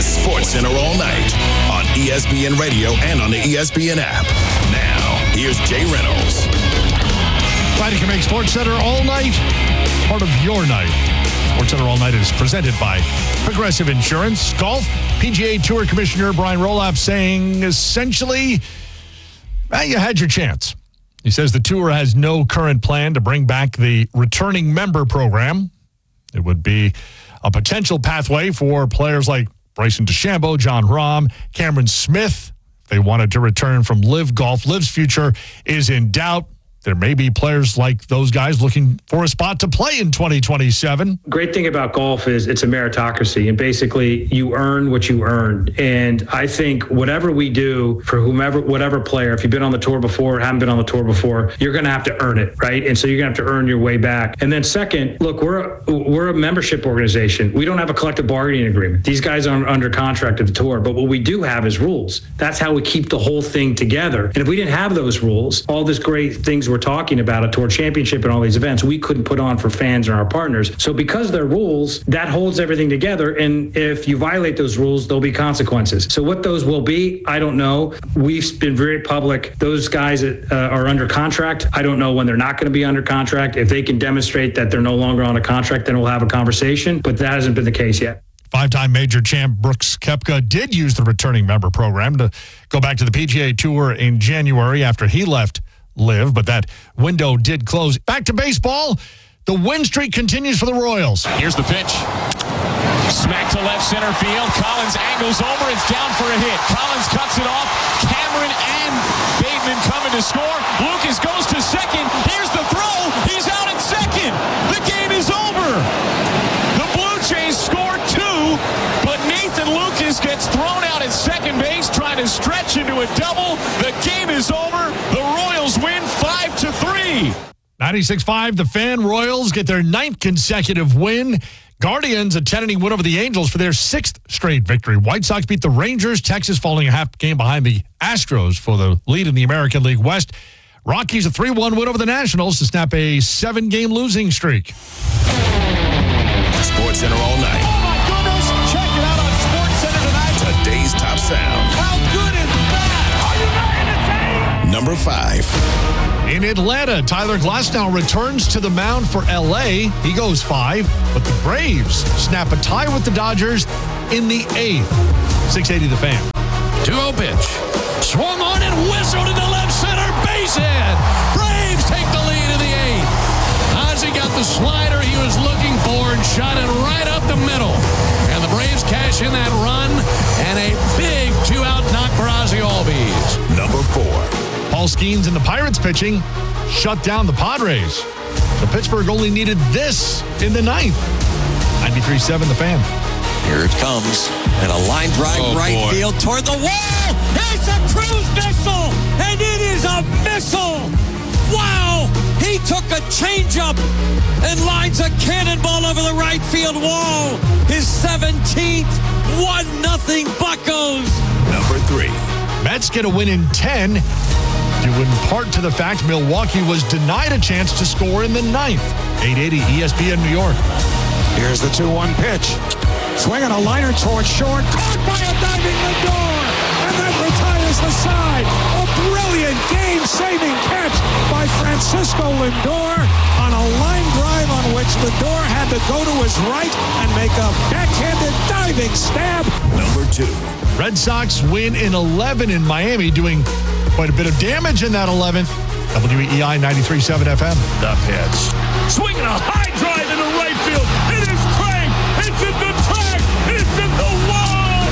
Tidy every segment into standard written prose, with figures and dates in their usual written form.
is SportsCenter All Night on ESPN Radio and on the ESPN app. Now, here's Jay Reynolds. Glad you can make SportsCenter All Night part of your night. SportsCenter All Night is presented by Progressive Insurance. Golf, PGA Tour Commissioner Brian Roloff saying essentially, you had your chance. He says the tour has no current plan to bring back the returning member program. It would be a potential pathway for players like Bryson DeChambeau, Jon Rahm, Cameron Smith. If they wanted to return from LIV Golf, LIV's future is in doubt. There may be players like those guys looking for a spot to play in 2027. Great thing about golf is it's a meritocracy, and basically you earn what you earned. And I think whatever we do for whatever player, if you've been on the tour before, haven't been on the tour before, you're going to have to earn it, right? And so you're going to have to earn your way back. And then second, look, we're a membership organization. We don't have a collective bargaining agreement. These guys aren't under contract of the tour, but what we do have is rules. That's how we keep the whole thing together. And if we didn't have those rules, all this great things we're talking about, a tour championship and all these events, we couldn't put on for fans and our partners. So because they're rules, that holds everything together. And if you violate those rules, there'll be consequences. So what those will be, I don't know. We've been very public. Those guys that are under contract, I don't know when they're not going to be under contract. If they can demonstrate that they're no longer on a contract, then we'll have a conversation. But that hasn't been the case yet. Five-time major champ Brooks Koepka did use the returning member program to go back to the PGA Tour in January after he left LIV, but that window did close. Back to baseball. The win streak continues for the Royals. Here's the pitch. Smack to left center field. Collins angles over. It's down for a hit. Collins cuts it off. Cameron and Bateman coming to score. Lucas goes to second. Here's the throw. He's out at second. The game is over. The Blue Jays scored two, but Nathan Lucas gets thrown out at second base, trying to stretch into a double. The game is over. The Royals win 5-3. 96.5, the Fan. Royals get their 9th consecutive win. Guardians a 10-inning win over the Angels for their 6th straight victory. White Sox beat the Rangers. Texas falling a half game behind the Astros for the lead in the American League West. Rockies a 3-1 win over the Nationals to snap a 7-game losing streak. SportsCenter All Night. Oh my goodness! Check it out on SportsCenter tonight. Today's top sound. How good is that? Are you ready to take? Number 5. In Atlanta, Tyler Glasnow returns to the mound for L.A. He goes 5, but the Braves snap a tie with the Dodgers in the 8th. 680 the Fan. 2-0 pitch. Swung on and whistled into left center. Base hit. Braves take the lead in the 8th. Ozzie got the slider he was looking for and shot it right up the middle. And the Braves cash in that run and a big 2-out knock for Ozzie Albies. Number 4. Paul Skeens and the Pirates pitching shut down the Padres. So Pittsburgh only needed this in the 9th. 93.7 the Fan. Here it comes. And a line drive field toward the wall. It's a cruise missile, and it is a missile. Wow! He took a changeup and lines a cannonball over the right field wall. His 17th, 1-0 Buccos. Number 3. Mets get a win in 10, due in part to the fact Milwaukee was denied a chance to score in the 9th. 880 ESPN New York. Here's the 2-1 pitch. Swinging a liner towards short. Caught by a diving Lindor. And that retires the side. A brilliant game-saving catch by Francisco Lindor on a line drive on which Lindor had to go to his right and make a backhanded diving stab. Number 2. Red Sox win in 11 in Miami, doing quite a bit of damage in that 11th. WEEI 93.7 FM. The pitch. Swinging a high drive into right field. It is cranked. It's at the track. It's at the wall.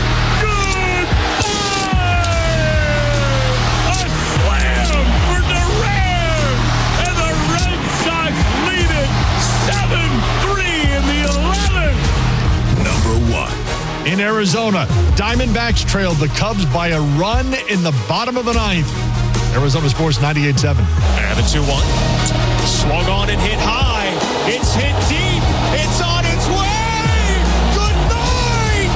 Goodbye. A slam for Duran. And the Red Sox lead it 7-3 in the 11th. Number 1. In Arizona, Diamondbacks trailed the Cubs by a run in the bottom of the 9th. Arizona Sports 98.7. And the 2-1. Swung on and hit high. It's hit deep. It's on its way. Good night.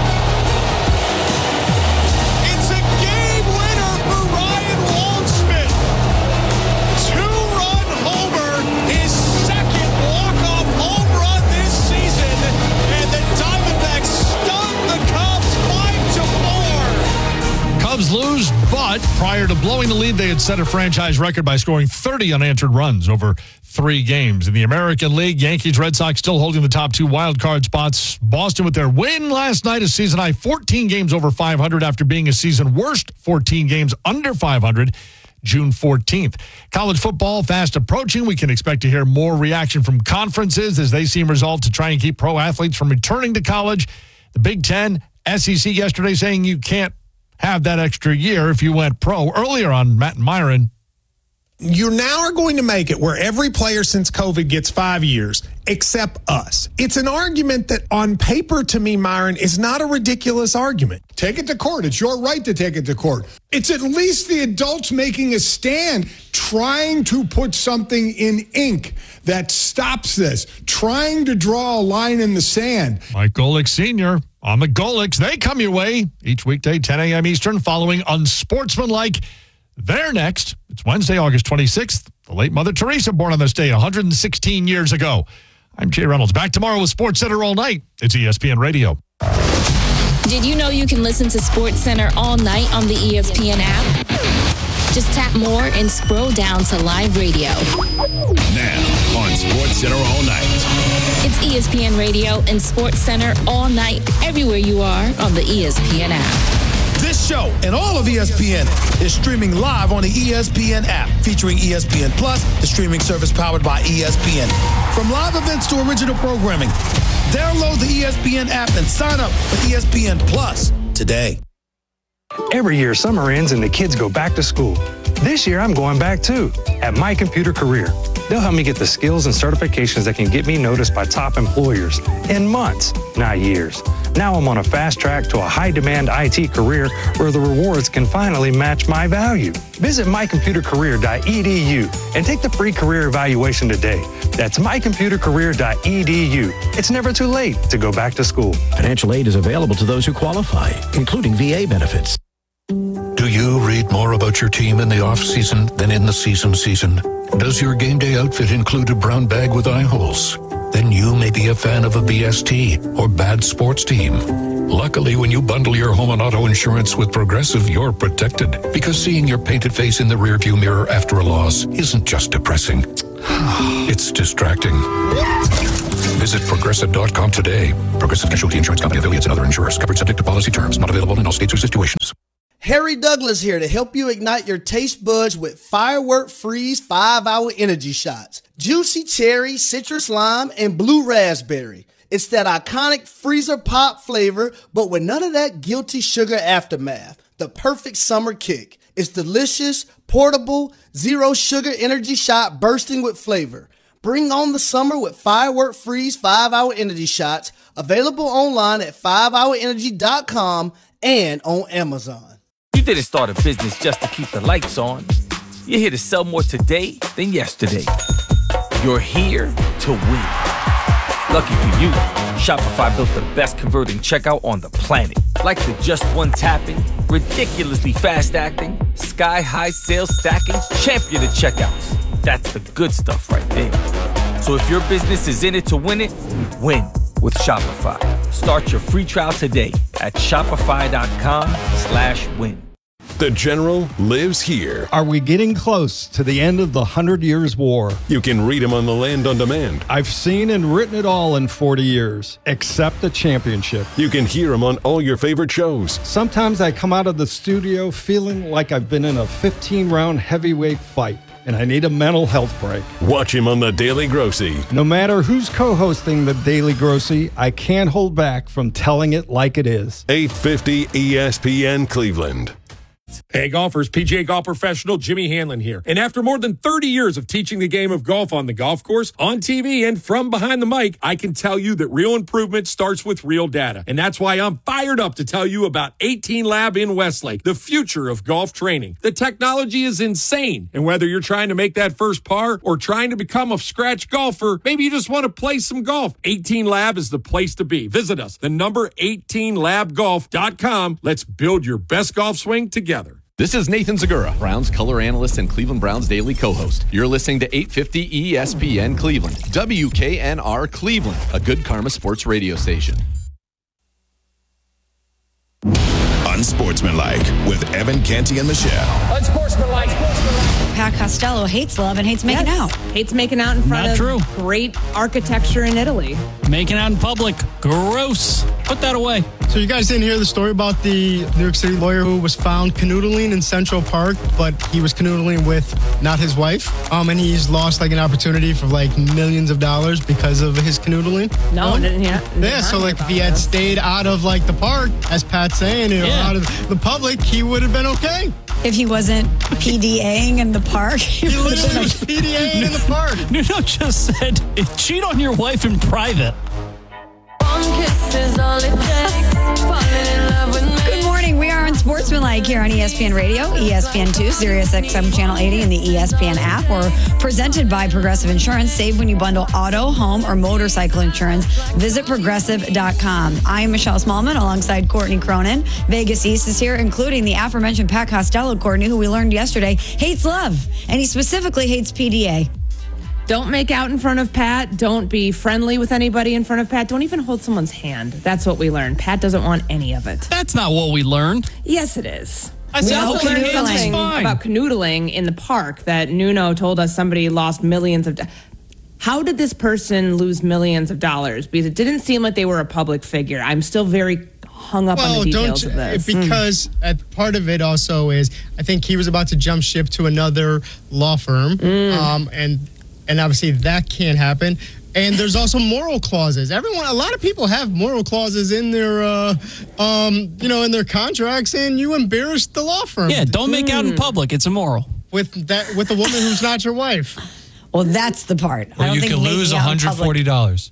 It's a game winner for Ryan Waldschmidt. 2-run homer. His second walk-off home run this season. And the Diamondbacks stung the Cubs Phillies lose, but prior to blowing the lead, they had set a franchise record by scoring 30 unanswered runs over 3 games. In the American League, Yankees, Red Sox still holding the top 2 wild card spots. Boston with their win last night, a season high 14 games over 500 after being a season worst 14 games under 500 June 14th. College football fast approaching. We can expect to hear more reaction from conferences as they seem resolved to try and keep pro athletes from returning to college. The Big Ten, SEC yesterday saying you can't have that extra year if you went pro. Earlier on, Matt and Myron. You now are going to make it where every player since COVID gets 5 years, except us. It's an argument that on paper, to me, Myron, is not a ridiculous argument. Take it to court. It's your right to take it to court. It's at least the adults making a stand, trying to put something in ink that stops this, trying to draw a line in the sand. Mike Golick Sr. on the Golics. They come your way each weekday, 10 a.m. Eastern, following Unsportsmanlike. They're next. It's Wednesday, August 26th. The late Mother Teresa born on this day 116 years ago. I'm Jay Reynolds. Back tomorrow with SportsCenter all night. It's ESPN Radio. Did you know you can listen to SportsCenter all night on the ESPN app? Just tap more and scroll down to live radio. Now on SportsCenter all night. It's ESPN Radio and SportsCenter all night, everywhere you are on the ESPN app. This show and all of ESPN is streaming live on the ESPN app, featuring ESPN Plus, the streaming service powered by ESPN. From live events to original programming, download the ESPN app and sign up for ESPN Plus today. Every year, summer ends and the kids go back to school. This year, I'm going back too, at My Computer Career. They'll help me get the skills and certifications that can get me noticed by top employers in months, not years. Now I'm on a fast track to a high-demand IT career where the rewards can finally match my value. Visit mycomputercareer.edu and take the free career evaluation today. That's mycomputercareer.edu. It's never too late to go back to school. Financial aid is available to those who qualify, including VA benefits. Do you read more about your team in the off-season than in the season? Does your game day outfit include a brown bag with eye holes? Then you may be a fan of a BST or bad sports team. Luckily, when you bundle your home and auto insurance with Progressive, you're protected, because seeing your painted face in the rearview mirror after a loss isn't just depressing. It's distracting. Visit Progressive.com today. Progressive Casualty Insurance Company, affiliates, and other insurers. Covered subject to policy terms. Not available in all states or situations. Harry Douglas here to help you ignite your taste buds with Firework Freeze 5-Hour Energy Shots. Juicy cherry, citrus lime, and blue raspberry. It's that iconic freezer pop flavor, but with none of that guilty sugar aftermath. The perfect summer kick. It's delicious, portable, zero sugar energy shot bursting with flavor. Bring on the summer with Firework Freeze 5-Hour Energy Shots. Available online at 5hourenergy.com and on Amazon. You didn't start a business just to keep the lights on. You're here to sell more today than yesterday. You're here to win. Lucky for you, Shopify built the best converting checkout on the planet. Like the just one tapping, ridiculously fast acting, sky-high sales stacking, champion of checkouts. That's the good stuff right there. So if your business is in it to win it, win with Shopify. Start your free trial today at shopify.com/win. The General lives here. Are we getting close to the end of the 100 Years' War? You can read him on The Land on Demand. I've seen and written it all in 40 years, except the championship. You can hear him on all your favorite shows. Sometimes I come out of the studio feeling like I've been in a 15-round heavyweight fight, and I need a mental health break. Watch him on The Daily Grossy. No matter who's co-hosting The Daily Grossy, I can't hold back from telling it like it is. 850 ESPN Cleveland. Hey golfers, PGA Golf Professional Jimmy Hanlon here. And after more than 30 years of teaching the game of golf on the golf course, on TV, and from behind the mic, I can tell you that real improvement starts with real data. And that's why I'm fired up to tell you about 18 Lab in Westlake, the future of golf training. The technology is insane. And whether you're trying to make that first par or trying to become a scratch golfer, maybe you just want to play some golf, 18 Lab is the place to be. Visit us, the number 18labgolf.com. Let's build your best golf swing together. This is Nathan Zagura, Browns color analyst and Cleveland Browns daily co-host. You're listening to 850 ESPN Cleveland, WKNR Cleveland, a Good Karma sports radio station. On Unsportsmanlike with Evan, Canty, and Michelle. Unsportsmanlike. Pat Costello hates love and hates making out. Hates making out in front of great architecture in Italy. Making out in public. Gross. Put that away. So you guys didn't hear the story about the New York City lawyer who was found canoodling in Central Park, but he was canoodling with not his wife. And he's lost like an opportunity for like millions of dollars because of his canoodling. No, I didn't hear. Yeah, so like if he had stayed out of like the park, as Pat's saying, out of the public, he would have been okay. If he wasn't PDAing in the park. He literally was PDAing in the park. Nuno just said, cheat on your wife in private. Good morning. We are on Sportsmanlike here on ESPN Radio, ESPN2, Sirius XM Channel 80, and the ESPN app. We're presented by Progressive Insurance. Save when you bundle auto, home, or motorcycle insurance. Visit progressive.com. I am Michelle Smallman alongside Courtney Cronin. Vegas East is here, including the aforementioned Pat Costello, Courtney, who we learned yesterday hates love, and he specifically hates PDA. Don't make out in front of Pat. Don't be friendly with anybody in front of Pat. Don't even hold someone's hand. That's what we learned. Pat doesn't want any of it. That's not what we learned. Yes, it is. I said we also learned something about canoodling in the park that Nuno told us somebody lost millions of dollars. How did this person lose millions of dollars? Because it didn't seem like they were a public figure. I'm still very hung up on the details of this. Because part of it also is, I think he was about to jump ship to another law firm, and obviously that can't happen. And there's also moral clauses. A lot of people have moral clauses in their, in their contracts, and you embarrass the law firm. Yeah, don't make out in public. It's immoral. With a woman who's not your wife. Well, that's the part. Well, you could lose $140.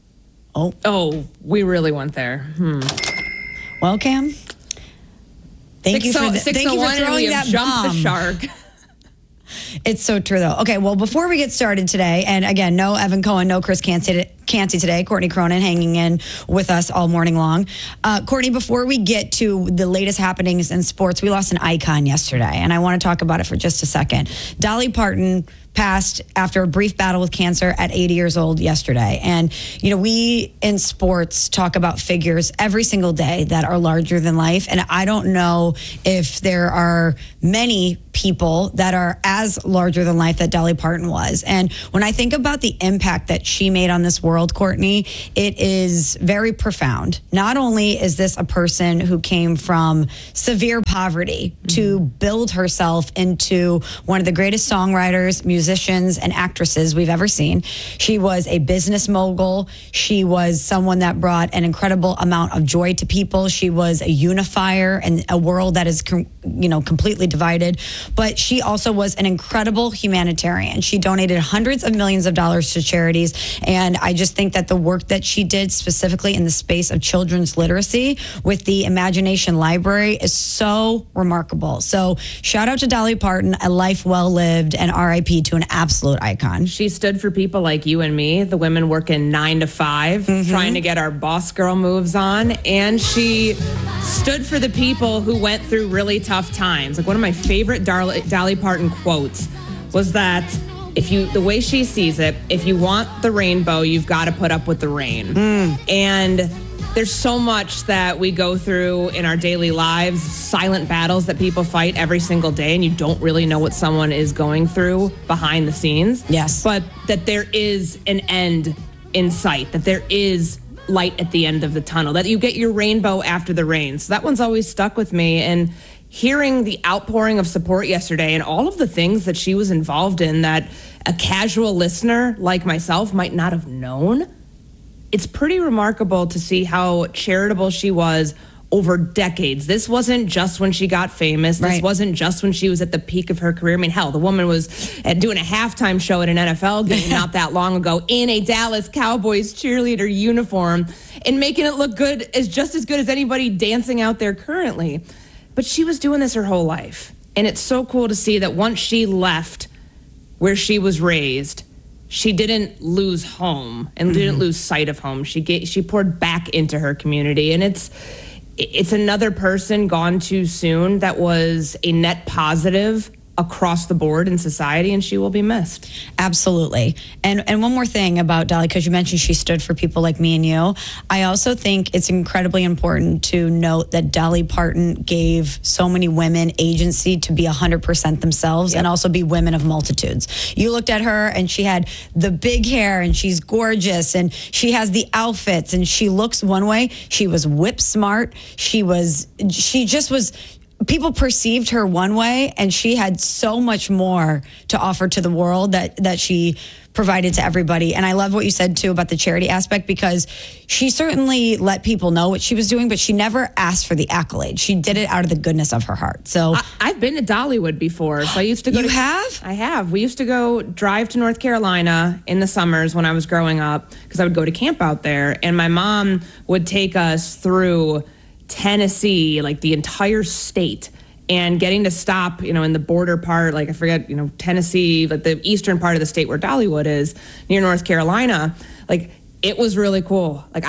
Oh, we really went there. Well, Cam, thank you for throwing that bomb. The shark. It's so true, though. Okay, well, before we get started today, and again, no Evan Cohen, no Chris Canty today, Courtney Cronin hanging in with us all morning long. Courtney, before we get to the latest happenings in sports, we lost an icon yesterday, and I want to talk about it for just a second. Dolly Parton passed after a brief battle with cancer at 80 years old yesterday. And, we in sports talk about figures every single day that are larger than life. And I don't know if there are many people that are as larger than life that Dolly Parton was. And when I think about the impact that she made on this world, Courtney, it is very profound. Not only is this a person who came from severe poverty to build herself into one of the greatest songwriters, musicians, and actresses we've ever seen. She was a business mogul. She was someone that brought an incredible amount of joy to people. She was a unifier in a world that is, completely divided. But she also was an incredible humanitarian. She donated hundreds of millions of dollars to charities. And I just think that the work that she did specifically in the space of children's literacy with the Imagination Library is so remarkable. So shout out to Dolly Parton, a life well lived, and RIP to an absolute icon. She stood for people like you and me, the women working 9 to 5, trying to get our boss girl moves on. And she stood for the people who went through really tough times. Like one of my favorite Dolly Parton quotes was that the way she sees it, if you want the rainbow, you've got to put up with the rain. And there's so much that we go through in our daily lives, silent battles that people fight every single day, and you don't really know what someone is going through behind the scenes. Yes. But that there is an end in sight, that there is light at the end of the tunnel, that you get your rainbow after the rain. So that one's always stuck with me. And hearing the outpouring of support yesterday and all of the things that she was involved in that a casual listener like myself might not have known, it's pretty remarkable to see how charitable she was over decades. This wasn't just when she got famous. This wasn't just when she was at the peak of her career. I mean, hell, the woman was doing a halftime show at an NFL game not that long ago in a Dallas Cowboys cheerleader uniform and making it look good, just as good as anybody dancing out there currently. But she was doing this her whole life. And it's so cool to see that once she left where she was raised, she didn't lose home and didn't lose sight of home. She poured back into her community. And it's another person gone too soon that was a net positive across the board in society, and she will be missed. Absolutely. And one more thing about Dolly, because you mentioned she stood for people like me and you. I also think it's incredibly important to note that Dolly Parton gave so many women agency to be 100% themselves and also be women of multitudes. You looked at her and she had the big hair and she's gorgeous and she has the outfits and she looks one way. She was whip smart. She just was. People perceived her one way, and she had so much more to offer to the world that she provided to everybody. And I love what you said, too, about the charity aspect, because she certainly let people know what she was doing, but she never asked for the accolade. She did it out of the goodness of her heart. So I've been to Dollywood before. So I used to go. You have? I have. We used to go drive to North Carolina in the summers when I was growing up, because I would go to camp out there, and my mom would take us through Tennessee, like the entire state, and getting to stop, in the border part, like I forget, Tennessee, like the eastern part of the state where Dollywood is, near North Carolina. Like, it was really cool. Like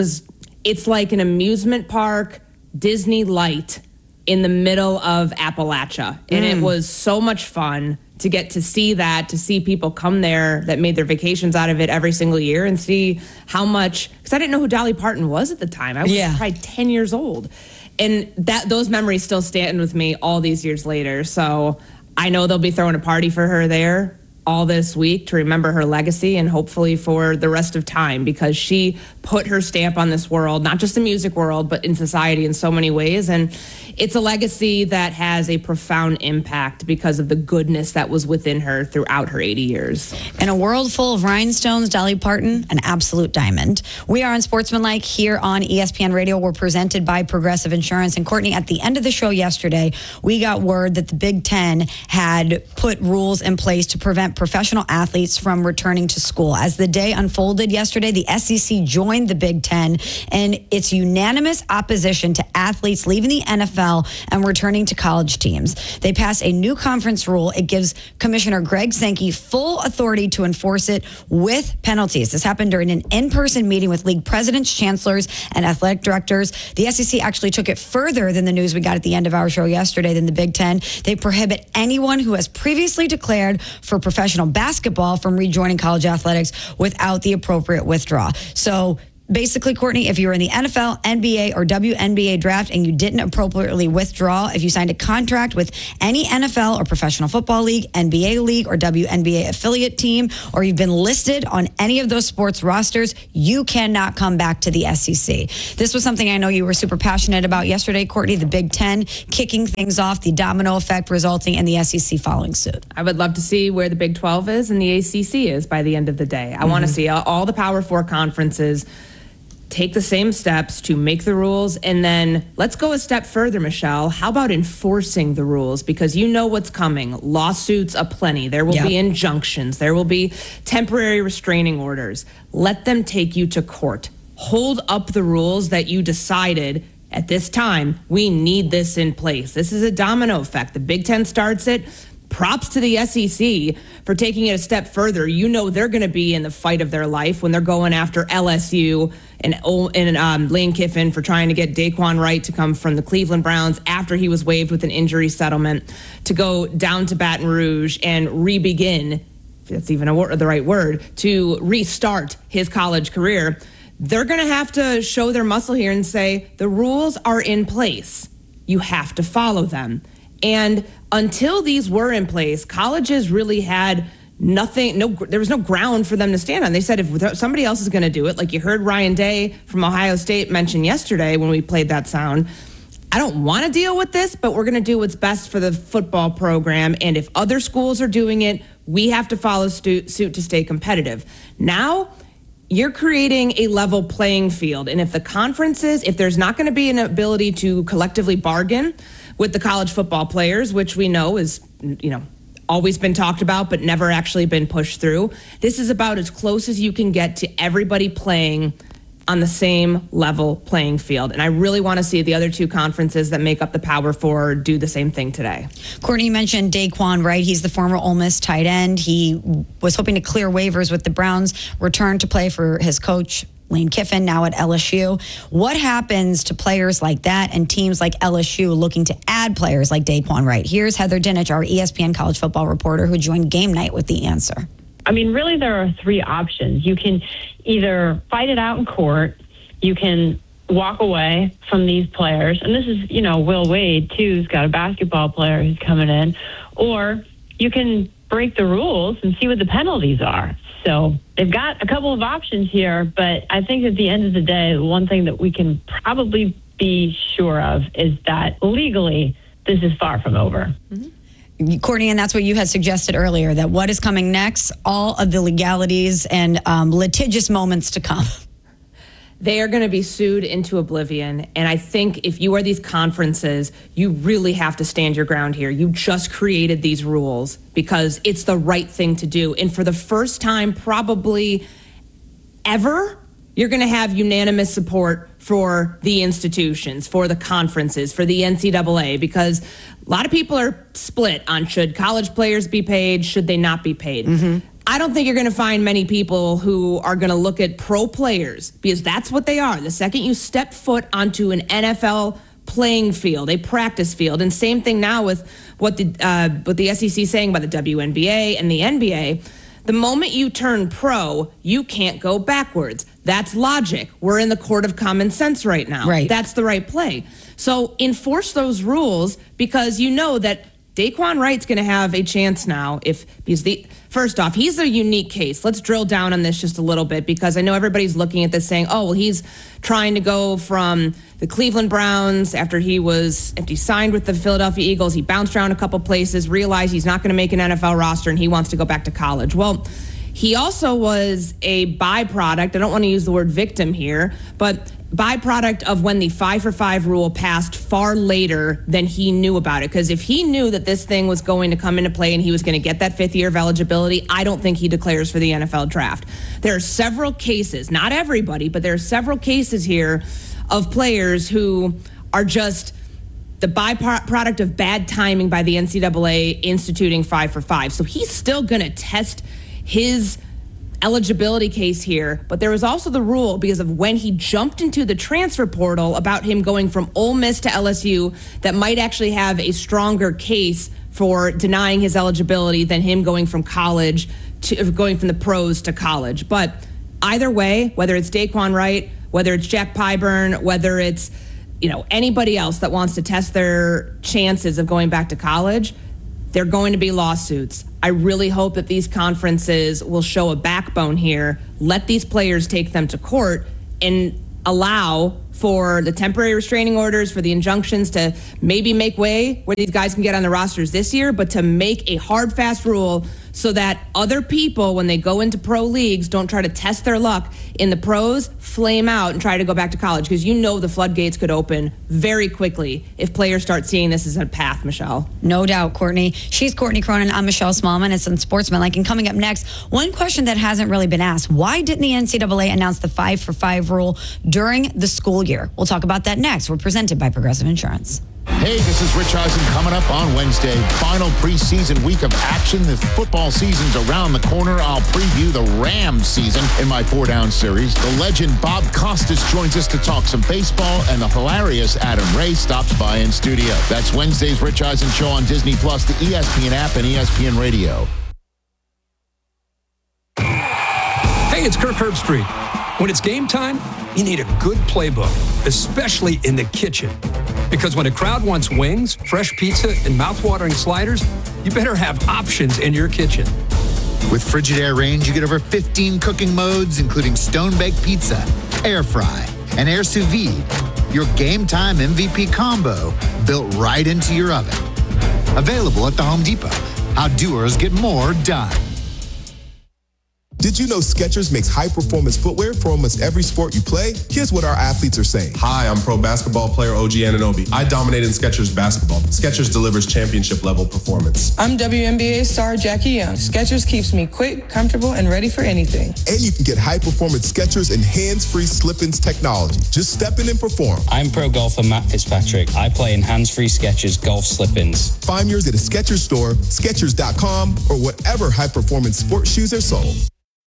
it's like an amusement park, Disney Light in the middle of Appalachia. And it was so much fun to get to see that, to see people come there that made their vacations out of it every single year and see how much, because I didn't know who Dolly Parton was at the time. I was probably 10 years old. And those memories still stand with me all these years later. So I know they'll be throwing a party for her there all this week to remember her legacy and hopefully for the rest of time, because she put her stamp on this world, not just the music world, but in society in so many ways. And it's a legacy that has a profound impact because of the goodness that was within her throughout her 80 years. In a world full of rhinestones, Dolly Parton, an absolute diamond. We are on Sportsmanlike here on ESPN Radio. We're presented by Progressive Insurance. And Courtney, at the end of the show yesterday, we got word that the Big Ten had put rules in place to prevent professional athletes from returning to school. As the day unfolded yesterday, the SEC joined the Big Ten in its unanimous opposition to athletes leaving the NFL and returning to college teams. They passed a new conference rule. It gives Commissioner Greg Sankey full authority to enforce it with penalties. This happened during an in-person meeting with league presidents, chancellors, and athletic directors. The SEC actually took it further than the news we got at the end of our show yesterday than the Big Ten. They prohibit anyone who has previously declared for professional basketball from rejoining college athletics without the appropriate withdrawal. So basically, Courtney, if you were in the NFL, NBA, or WNBA draft and you didn't appropriately withdraw, if you signed a contract with any NFL or professional football league, NBA league, or WNBA affiliate team, or you've been listed on any of those sports rosters, you cannot come back to the SEC. This was something I know you were super passionate about yesterday, Courtney, the Big Ten kicking things off, the domino effect resulting in the SEC following suit. I would love to see where the Big 12 is and the ACC is by the end of the day. I want to see all the Power 4 conferences take the same steps to make the rules. And then let's go a step further, Michelle. How about enforcing the rules? Because you know what's coming. Lawsuits aplenty. There will be injunctions. There will be temporary restraining orders. Let them take you to court. Hold up the rules that you decided at this time. We need this in place. This is a domino effect. The Big Ten starts it. Props to the SEC for taking it a step further. You know they're going to be in the fight of their life when they're going after LSU and Lane Kiffin for trying to get Daquan Wright to come from the Cleveland Browns after he was waived with an injury settlement to go down to Baton Rouge and re-begin, if that's even the right word, to restart his college career. They're going to have to show their muscle here and say, the rules are in place. You have to follow them. And until these were in place, colleges really had nothing, there was no ground for them to stand on. They said if somebody else is going to do it, like you heard Ryan Day from Ohio State mention yesterday when we played that sound, I don't want to deal with this, but we're going to do what's best for the football program. And if other schools are doing it, we have to follow suit to stay competitive. Now, you're creating a level playing field. And if the conferences, if there's not going to be an ability to collectively bargain with the college football players, which we know is, always been talked about, but never actually been pushed through. This is about as close as you can get to everybody playing on the same level playing field. And I really want to see the other two conferences that make up the Power Four do the same thing today. Courtney, you mentioned Daquan Wright. He's the former Ole Miss tight end. He was hoping to clear waivers with the Browns, return to play for his coach, Lane Kiffin now at LSU. What happens to players like that and teams like LSU looking to add players like Daquan Wright? Here's Heather Dinich, our ESPN college football reporter, who joined Game Night with the answer. I mean, really, there are three options. You can either fight it out in court, you can walk away from these players, and this is, Will Wade, too, who's got a basketball player who's coming in, or you can break the rules and see what the penalties are. So they've got a couple of options here, but I think at the end of the day, one thing that we can probably be sure of is that legally, this is far from over. Mm-hmm. Courtney, and that's what you had suggested earlier, that what is coming next, all of the legalities and litigious moments to come. They are going to be sued into oblivion. And I think if you are these conferences, you really have to stand your ground here. You just created these rules because it's the right thing to do. And for the first time probably ever, you're going to have unanimous support for the institutions, for the conferences, for the NCAA, because a lot of people are split on should college players be paid, should they not be paid. Mm-hmm. I don't think you're going to find many people who are going to look at pro players, because that's what they are. The second you step foot onto an NFL playing field, a practice field, and same thing now with what the SEC is saying about the WNBA and the NBA, the moment you turn pro, you can't go backwards. That's logic. We're in the court of common sense right now. Right. That's the right play. So enforce those rules, because you know that Daquan Wright's going to have a chance now first off, he's a unique case. Let's drill down on this just a little bit, because I know everybody's looking at this saying, oh, well, he's trying to go from the Cleveland Browns after he signed with the Philadelphia Eagles. He bounced around a couple places, realized he's not going to make an NFL roster, and he wants to go back to college. Well, he also was a byproduct. I don't want to use the word victim here, but byproduct of when the 5-for-5 rule passed far later than he knew about it. Because if he knew that this thing was going to come into play and he was going to get that 5th year of eligibility, I don't think he declares for the NFL draft. There are several cases, not everybody, but there are several cases here of players who are just the byproduct of bad timing by the NCAA instituting 5-for-5. So he's still going to test his eligibility case here, but there was also the rule because of when he jumped into the transfer portal about him going from Ole Miss to LSU that might actually have a stronger case for denying his eligibility than him going from college to going from the pros to college. But either way, whether it's Daquan Wright, whether it's Jack Pyburn, whether it's anybody else that wants to test their chances of going back to college, they're going to be lawsuits. I really hope that these conferences will show a backbone here, let these players take them to court, and allow for the temporary restraining orders, for the injunctions to maybe make way where these guys can get on the rosters this year, but to make a hard, fast rule so that other people, when they go into pro leagues, don't try to test their luck in the pros, flame out, and try to go back to college. Because the floodgates could open very quickly if players start seeing this as a path, Michelle. No doubt, Courtney. She's Courtney Cronin. I'm Michelle Smallman. It's Unsportsmanlike. And coming up next, one question that hasn't really been asked. Why didn't the NCAA announce the 5-for-5 rule during the school year? We'll talk about that next. We're presented by Progressive Insurance. Hey, this is Rich Eisen coming up on Wednesday. Final preseason week of action. The football season's around the corner. I'll preview the Rams season in my 4-down series. The legend Bob Costas joins us to talk some baseball, and the hilarious Adam Ray stops by in studio. That's Wednesday's Rich Eisen Show on Disney+, the ESPN app, and ESPN Radio. Hey, it's Kirk Herbstreit. When it's game time, you need a good playbook, especially in the kitchen. Because when a crowd wants wings, fresh pizza, and mouth-watering sliders, you better have options in your kitchen. With Frigidaire Range, you get over 15 cooking modes, including stone-baked pizza, air fry, and air sous vide. Your game time MVP combo built right into your oven. Available at the Home Depot. How doers get more done. Did you know Skechers makes high-performance footwear for almost every sport you play? Here's what our athletes are saying. Hi, I'm pro basketball player OG Anunoby. I dominate in Skechers basketball. Skechers delivers championship-level performance. I'm WNBA star Jackie Young. Skechers keeps me quick, comfortable, and ready for anything. And you can get high-performance Skechers and hands-free slip-ins technology. Just step in and perform. I'm pro golfer Matt Fitzpatrick. I play in hands-free Skechers golf slip-ins. Find yours at a Skechers store, Skechers.com, or whatever high-performance sports shoes are sold.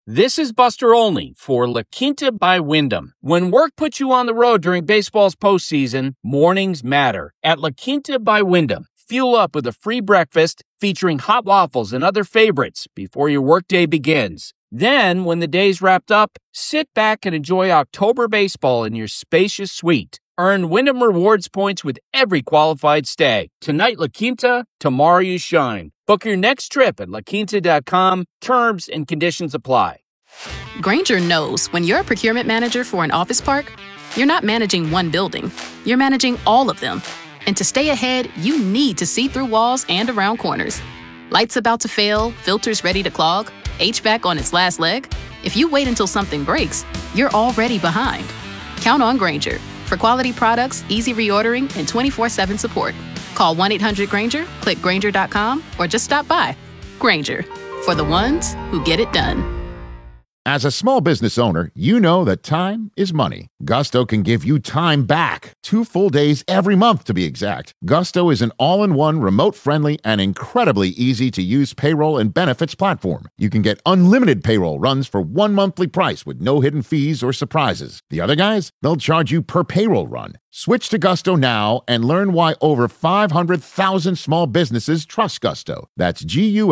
This is Buster Olney for La Quinta by Wyndham. When work puts you on the road during baseball's postseason, mornings matter. At La Quinta by Wyndham, fuel up with a free breakfast featuring hot waffles and other favorites before your workday begins. Then, when the day's wrapped up, sit back and enjoy October baseball in your spacious suite. Earn Wyndham Rewards points with every qualified stay. Tonight, La Quinta, tomorrow you shine. Book your next trip at laquinta.com. Terms and conditions apply. Grainger knows when you're a procurement manager for an office park, you're not managing one building, you're managing all of them. And to stay ahead, you need to see through walls and around corners. Lights about to fail, filters ready to clog, HVAC on its last leg. If you wait until something breaks, you're already behind. Count on Grainger for quality products, easy reordering, and 24/7 support. Call 1-800-GRAINGER, click Grainger.com, or just stop by. Grainger, for the ones who get it done. As a small business owner, you know that time is money. Gusto can give you time back. 2 full days every month, to be exact. Gusto is an all-in-one, remote-friendly, and incredibly easy-to-use payroll and benefits platform. You can get unlimited payroll runs for 1 monthly price with no hidden fees or surprises. The other guys, they'll charge you per payroll run. Switch to Gusto now and learn why over 500,000 small businesses trust Gusto. That's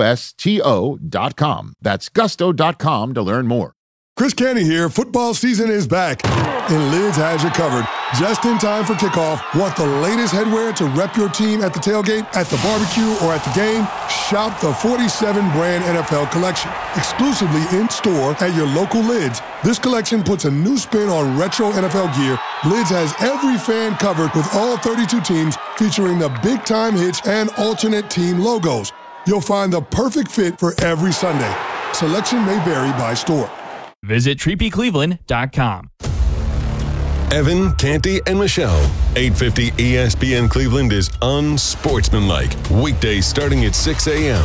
GUSTO.com. That's gusto.com to learn more. Chris Canty here. Football season is back, and Lids has you covered. Just in time for kickoff. Want the latest headwear to rep your team at the tailgate, at the barbecue, or at the game? Shop the 47 brand NFL collection. Exclusively in-store at your local Lids. This collection puts a new spin on retro NFL gear. Lids has every fan covered with all 32 teams, featuring the big-time hits and alternate team logos. You'll find the perfect fit for every Sunday. Selection may vary by store. Visit TreePeaCleveland.com. Evan, Canty, and Michelle. 850 ESPN Cleveland is unsportsmanlike. Weekdays starting at 6 a.m.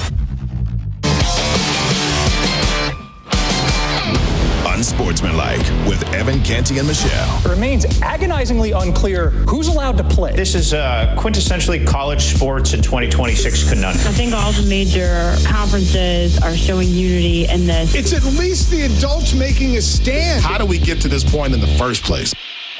Unsportsmanlike with Evan, Canty, and Michelle. It remains agonizingly unclear who's allowed to play. This is quintessentially college sports in 2026 conundrum. I think all the major conferences are showing unity in this. It's at least the adults making a stand. How do we get to this point in the first place?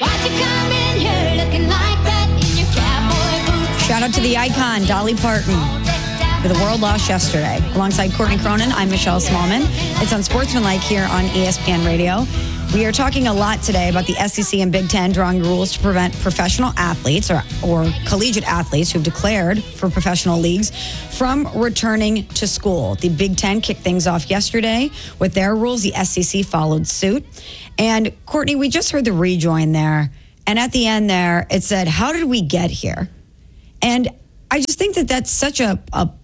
Shout out to the icon, Dolly Parton. The world lost yesterday. Alongside Courtney Cronin, I'm Michelle Smallman. It's Unsportsmanlike here on ESPN Radio. We are talking a lot today about the SEC and Big Ten drawing rules to prevent professional athletes or collegiate athletes who've declared for professional leagues from returning to school. The Big Ten kicked things off yesterday with their rules. The SEC followed suit. And Courtney, we just heard the rejoin there. And at the end there, it said, how did we get here? And I just think that that's such an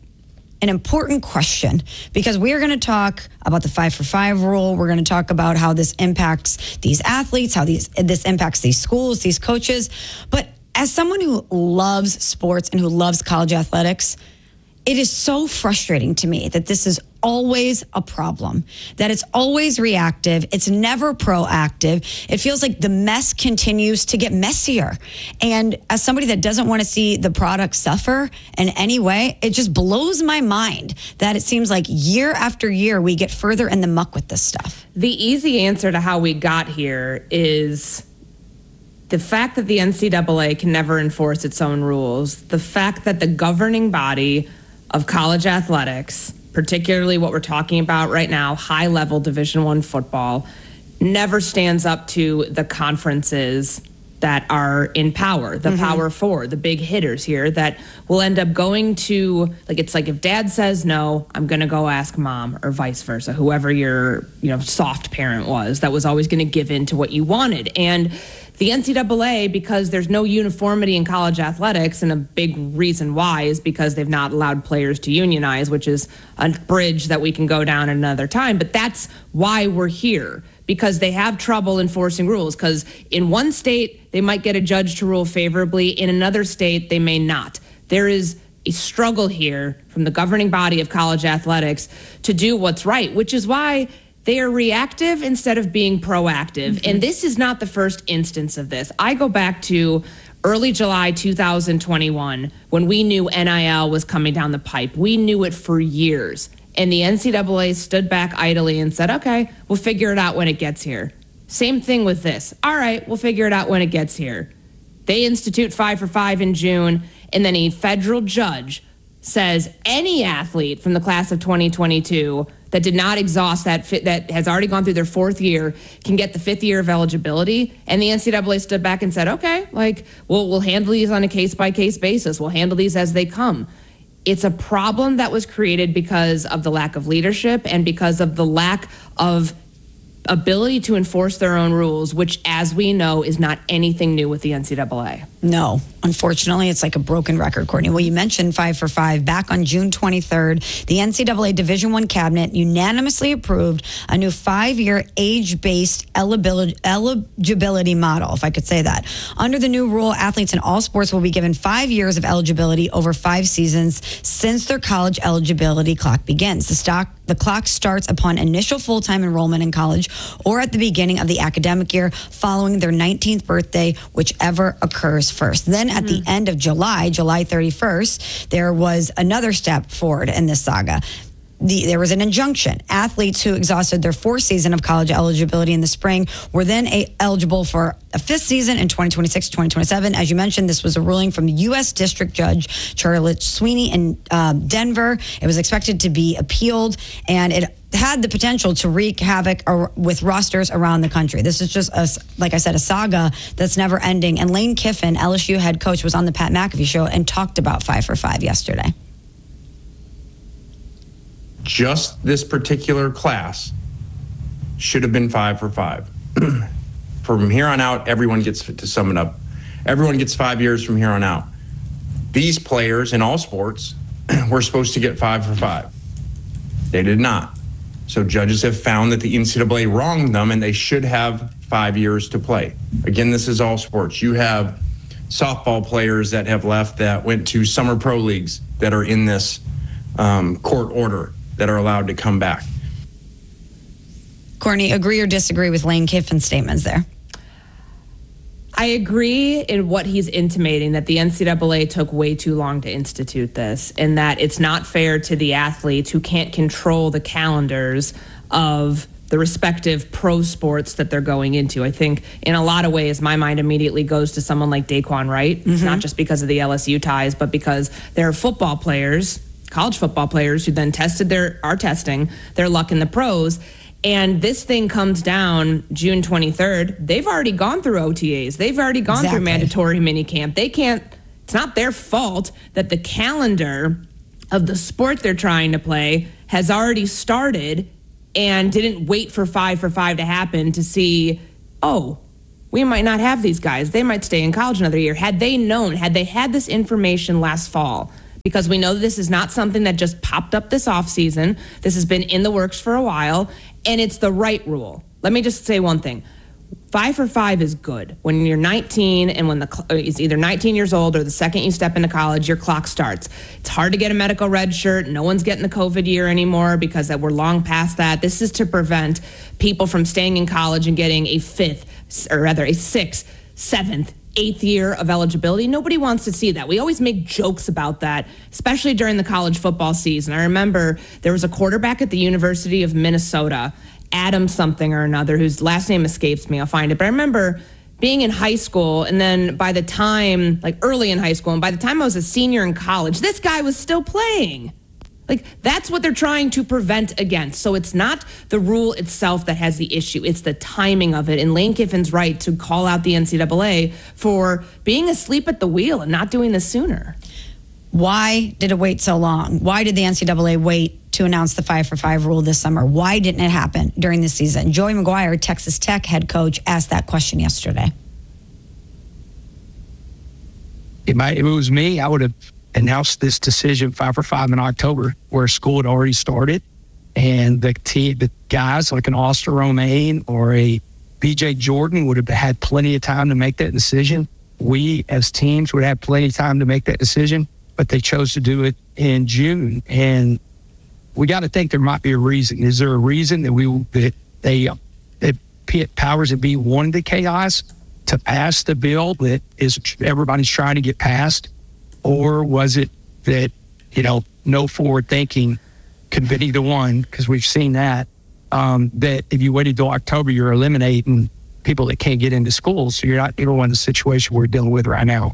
important question, because we are going to talk about the 5-for-5 rule. We're going to talk about how this impacts these athletes, how this impacts these schools, these coaches. But as someone who loves sports and who loves college athletics, it is so frustrating to me that this is always a problem, that it's always reactive. It's never proactive. It feels like the mess continues to get messier. And as somebody that doesn't want to see the product suffer in any way, it just blows my mind that it seems like year after year we get further in the muck with this stuff. The easy answer to how we got here is the fact that the NCAA can never enforce its own rules, the fact that the governing body of college athletics, particularly what we're talking about right now, high-level Division I football, never stands up to the conferences that are in power, the Power Four, the big hitters here that will end up going to, it's like if dad says no, I'm going to go ask mom, or vice versa, whoever your soft parent was that was always going to give in to what you wanted. And the NCAA, because there's no uniformity in college athletics, and a big reason why is because they've not allowed players to unionize, which is a bridge that we can go down another time. But that's why we're here, because they have trouble enforcing rules, because in one state, they might get a judge to rule favorably. In another state, they may not. There is a struggle here from the governing body of college athletics to do what's right, which is why they are reactive instead of being proactive. And this is not the first instance of this. I go back to early July 2021 when we knew NIL was coming down the pipe. We knew it for years. And the NCAA stood back idly and said, okay, we'll figure it out when it gets here. Same thing with this. All right, we'll figure it out when it gets here. They institute 5 for 5 in June, and then a federal judge says any athlete from the class of 2022 that did not exhaust that has already gone through their 4th year can get the 5th year of eligibility. And the NCAA stood back and said, okay, we'll handle these on a case-by-case basis. We'll handle these as they come. It's a problem that was created because of the lack of leadership and because of the lack of ability to enforce their own rules, which, as we know, is not anything new with the NCAA. No, unfortunately, it's like a broken record, Courtney. Well, you mentioned 5 for 5. Back on June 23rd, the NCAA Division I cabinet unanimously approved a new 5-year age-based eligibility model, if I could say that. Under the new rule, athletes in all sports will be given 5 years of eligibility over 5 seasons since their college eligibility clock begins. The clock starts upon initial full-time enrollment in college or at the beginning of the academic year following their 19th birthday, whichever occurs first. Then at the end of July 31st, there was another step forward in this saga. There was an injunction. Athletes who exhausted their 4th season of college eligibility in the spring were then eligible for a 5th season in 2026-2027. As you mentioned, this was a ruling from U.S. District Judge Charlotte Sweeney in Denver. It was expected to be appealed, and it had the potential to wreak havoc with rosters around the country. This is just, like I said, a saga that's never ending. And Lane Kiffin, LSU head coach, was on the Pat McAfee show and talked about 5 for 5 yesterday. Just this particular class should have been 5 for 5. From here on out, everyone gets, to sum it up, everyone gets 5 years from here on out. These players in all sports were supposed to get 5 for 5. They did not. So judges have found that the NCAA wronged them and they should have 5 years to play. Again, this is all sports. You have softball players that have left that went to summer pro leagues that are in this court order that are allowed to come back. Courtney, agree or disagree with Lane Kiffin's statements there? I agree in what he's intimating, that the NCAA took way too long to institute this, and that it's not fair to the athletes who can't control the calendars of the respective pro sports that they're going into. I think in a lot of ways, my mind immediately goes to someone like Daquan Wright, not just because of the LSU ties, but because there are football players, college football players, who then are testing their luck in the pros. And this thing comes down June 23rd. They've already gone through OTAs. They've already gone through mandatory minicamp. It's not their fault that the calendar of the sport they're trying to play has already started and didn't wait for 5 for 5 to happen to see, we might not have these guys. They might stay in college another year. Had they known, had they had this information last fall, because we know this is not something that just popped up this offseason. This has been in the works for a while, and it's the right rule. Let me just say one thing. 5 for 5 is good. When you're 19 and when it's either 19 years old or the second you step into college, your clock starts. It's hard to get a medical red shirt. No one's getting the COVID year anymore because we're long past that. This is to prevent people from staying in college and getting a 6th, 7th, 8th year of eligibility. Nobody wants to see that. We always make jokes about that, especially during the college football season. I remember there was a quarterback at the University of Minnesota, Adam something or another, whose last name escapes me. I'll find it. But I remember being in high school, and then by the time, early in high school, and by the time I was a senior in college, this guy was still playing. That's what they're trying to prevent against. So it's not the rule itself that has the issue. It's the timing of it. And Lane Kiffin's right to call out the NCAA for being asleep at the wheel and not doing this sooner. Why did it wait so long? Why did the NCAA wait to announce the 5 for 5 rule this summer? Why didn't it happen during this season? Joey McGuire, Texas Tech head coach, asked that question yesterday. If it was me, I would have announced this decision 5 for 5 in October, where school had already started, and the guys like an Austin Romaine or a BJ Jordan would have had plenty of time to make that decision. We as teams would have plenty of time to make that decision, but they chose to do it in June. And we got to think there might be a reason. Is there a reason that powers that be wanted the chaos to pass the bill that everybody's trying to get passed? Or was it that, no forward thinking could be either one, because we've seen that if you waited till October, you're eliminating people that can't get into school. So you're not in the situation we're dealing with right now.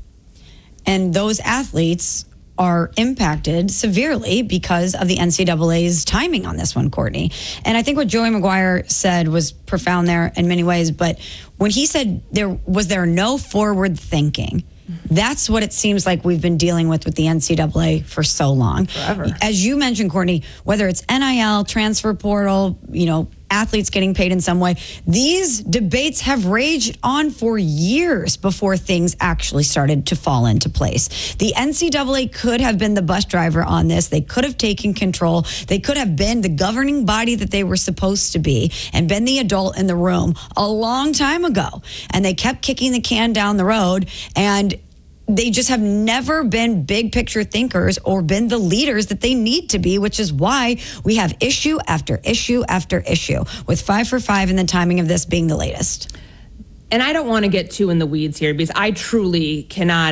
And those athletes are impacted severely because of the NCAA's timing on this one, Courtney. And I think what Joey McGuire said was profound there in many ways. But when he said there no forward thinking, that's what it seems like we've been dealing with the NCAA for so long. Forever. As you mentioned, Courtney, whether it's NIL, transfer portal, athletes getting paid in some way, these debates have raged on for years before things actually started to fall into place. The NCAA could have been the bus driver on this. They could have taken control. They could have been the governing body that they were supposed to be and been the adult in the room a long time ago. And they kept kicking the can down the road, and they just have never been big picture thinkers or been the leaders that they need to be, which is why we have issue after issue after issue, with 5 for 5 and the timing of this being the latest. And I don't want to get too in the weeds here, because I truly cannot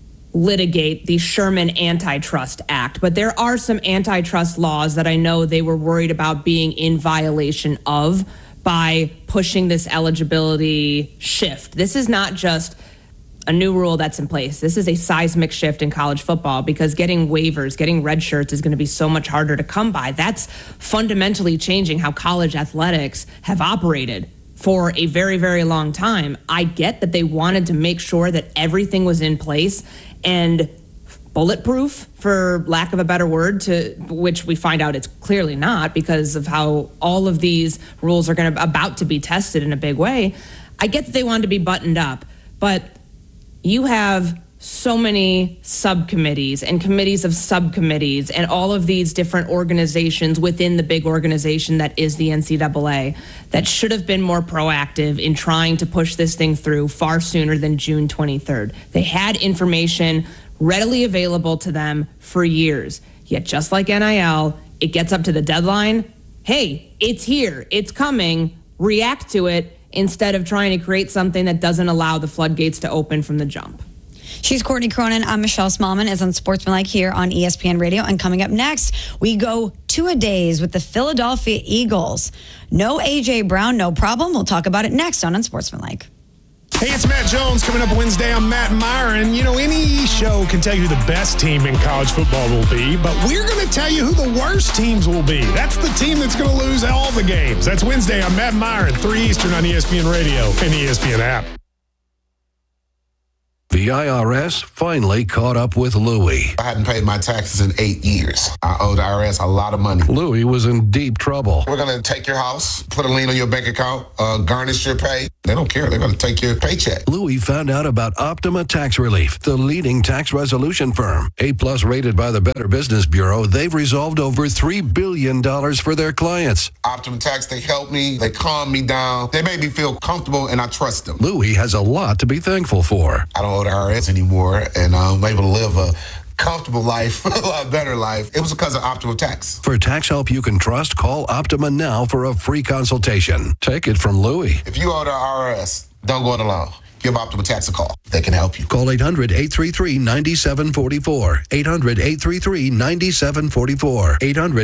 litigate the Sherman Antitrust Act, but there are some antitrust laws that I know they were worried about being in violation of by pushing this eligibility shift. This is not just a new rule that's in place. This is a seismic shift in college football, because getting waivers, getting red shirts is going to be so much harder to come by. That's fundamentally changing how college athletics have operated for a very, very long time. I get that they wanted to make sure that everything was in place and bulletproof, for lack of a better word, to which we find out it's clearly not, because of how all of these rules are about to be tested in a big way. I get that they wanted to be buttoned up, but you have so many subcommittees and committees of subcommittees and all of these different organizations within the big organization that is the NCAA that should have been more proactive in trying to push this thing through far sooner than June 23rd. They had information readily available to them for years. Yet just like NIL, it gets up to the deadline. Hey, it's here, it's coming, react to it, instead of trying to create something that doesn't allow the floodgates to open from the jump. She's Courtney Cronin. I'm Michelle Smallman. Is on Sportsmanlike here on ESPN Radio. And coming up next, we go two-a-days with the Philadelphia Eagles. No A.J. Brown, no problem. We'll talk about it next on Unsportsmanlike. Hey, it's Matt Jones. Coming up Wednesday, I'm Matt Myron. Any show can tell you who the best team in college football will be, but we're going to tell you who the worst teams will be. That's the team that's going to lose all the games. That's Wednesday. I'm Matt Myron, 3 Eastern on ESPN Radio and the ESPN app. The IRS finally caught up with Louie. I hadn't paid my taxes in 8 years. I owe the IRS a lot of money. Louie was in deep trouble. We're going to take your house, put a lien on your bank account, garnish your pay. They don't care. They're going to take your paycheck. Louie found out about Optima Tax Relief, the leading tax resolution firm. A+ rated by the Better Business Bureau, they've resolved over $3 billion for their clients. Optima Tax, they help me. They calm me down. They make me feel comfortable, and I trust them. Louie has a lot to be thankful for. I don't owe the IRS anymore, and I'm able to live a comfortable life, a lot better life. It was because of Optima Tax. For tax help you can trust, call Optima now for a free consultation. Take it from Louie. If you owe the IRS, don't go it alone. Give Optima Tax a call. They can help you. Call 800-833-9744. 800-833-9744.